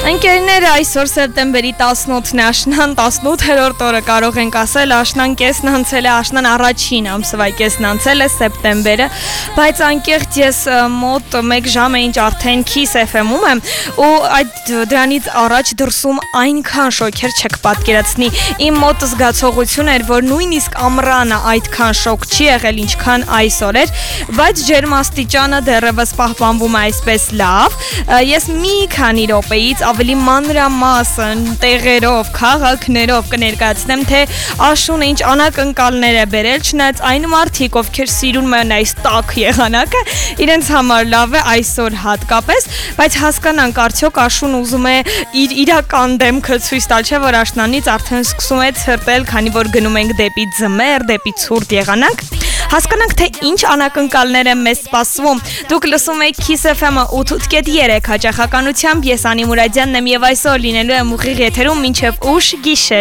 Ընկերներ, այսօր սեպտեմբերի 18-ն է, աշնան 18-րդ օրը կարող ենք ասել, աշնան կեսն անցել է, աշնան առաջին ամսվա կեսն անցել է սեպտեմբերը, բայց անկեղծ ես մոտ 1 ժամ է ինչ արդեն Kiss FM-ում եմ ու դրանից առաջ դրսում այնքան շոքեր չեք պատկերացնի, իմ մոտ զգացողություն էր, որ նույնիսկ ամռանը այդքան շոկ չի եղել, ինչքան այսօր էր, բայց ջերմաստիճանը դեռևս պահպանվում է այսպես լավ, ես մի քանի րոպեից ավելի մանրամասն տեղերով, քաղաքներով կներկայացնեմ, թե աշունը ինչ անակնկալներ է բերել, չնայած այն մարդիկ, ովքեր սիրում են այս տաք եղանակը, իրենց համար լավ է այսօր հատկապես, բայց հասկանանք արդյոք աշուն ուզում է իր իրական դեմքը ցույց տալ, չէ՞ որ աշնանից արդեն սկսում է ցրտել, քանի որ գնում ենք դեպի ձմեռ, դեպի ցուրտ եղանակ։ Հասկանանք, թե ինչ անակնկալներ են մեզ սպասվում։ Դուք լսում եք Kiss FM-ը 8.3 հաճախականությամբ, ես Անի Մուրադյանն եմ եւ այսօր լինելու եմ ուղիղ եթերում մինչեւ ուշ գիշեր։